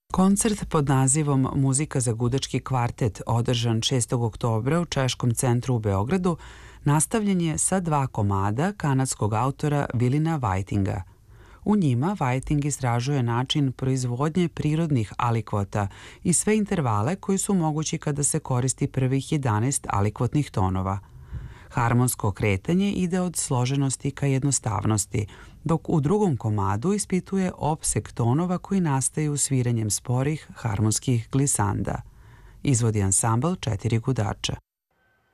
Koncert pod nazivom Muzika za gudački kvartet, održan 6. oktobra u Češkom centru u Beogradu, nastavljen je sa 2 komada kanadskog autora Willina Whitinga. U njima Whiting istražuje način proizvodnje prirodnih alikvota i sve intervale koji su mogući kada se koristi prvih 11 alikvotnih tonova. Harmonsko kretanje ide od složenosti ka jednostavnosti, dok u drugom komadu ispituje opseg tonova koji nastaju sviranjem sporih harmonskih glisanda. Izvodi ansambl 4 gudača.